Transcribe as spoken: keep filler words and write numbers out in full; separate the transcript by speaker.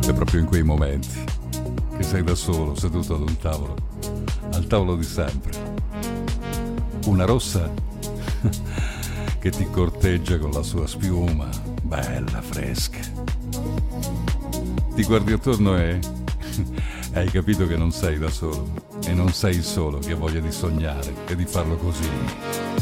Speaker 1: È proprio in quei momenti che sei da solo, seduto ad un tavolo, al tavolo di sempre. Una rossa che ti corteggia con la sua spiuma, bella, fresca. Ti guardi attorno e hai capito che non sei da solo, e non sei il solo che ha voglia di sognare e di farlo così.